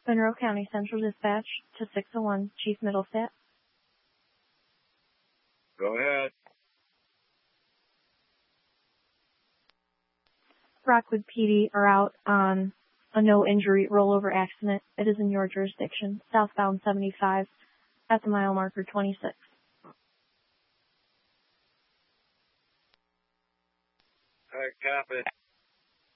Monroe County Central Dispatch to 601 Chief Middlestat. Go ahead. Rockwood PD are out on a no-injury rollover accident. It is in your jurisdiction, southbound 75 at the mile marker 26. All right, copy.